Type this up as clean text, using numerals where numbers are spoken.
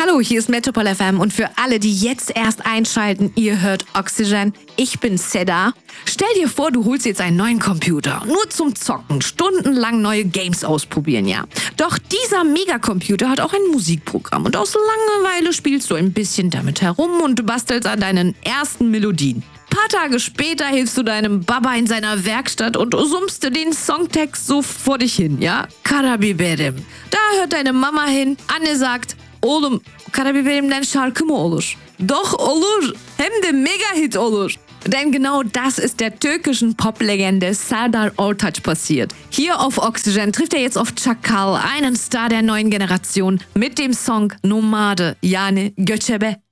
Hallo, hier ist Metropol FM und für alle, die jetzt erst einschalten, ihr hört Oxygen. Ich bin Seda. Stell dir vor, du holst jetzt einen neuen Computer. Nur zum Zocken, stundenlang neue Games ausprobieren, ja. Doch dieser Megacomputer hat auch ein Musikprogramm und aus Langeweile spielst du ein bisschen damit herum und bastelst an deinen ersten Melodien. Paar Tage später hilfst du deinem Baba in seiner Werkstatt und summst den Songtext so vor dich hin, ja? Karabiberim. Da hört deine Mama hin. Anne sagt, oğlum Karabiberim'den şarkı mı olur? Doch olur. Hem de Mega-Hit olur. Denn genau das ist der türkischen Poplegende Serdar Ortaç passiert. Hier auf Oxygen trifft er jetzt auf Çakal, einen Star der neuen Generation, mit dem Song Nomade, yani Göçebe.